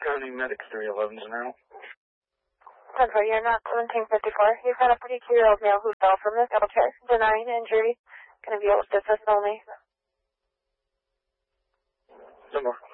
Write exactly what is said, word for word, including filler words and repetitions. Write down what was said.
County Medic three eleven now. ten four, you're not seventeen fifty-four. You've had a forty-two-year-old male who fell from this double chair, denying injury. Going to be able to assist only. ten four.